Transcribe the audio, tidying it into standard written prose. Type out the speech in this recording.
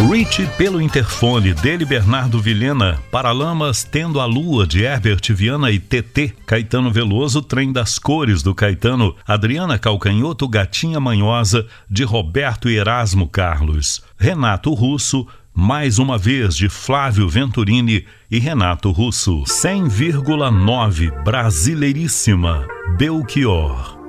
Rich pelo interfone, dele Bernardo Vilhena. Paralamas Tendo a Lua, de Herbert Viana e TT. Caetano Veloso, Trem das Cores, do Caetano. Adriana Calcanhoto, Gatinha Manhosa, de Roberto Erasmo Carlos. Renato Russo, Mais Uma Vez, de Flávio Venturini e Renato Russo. 100,9, Brasileiríssima, Belchior.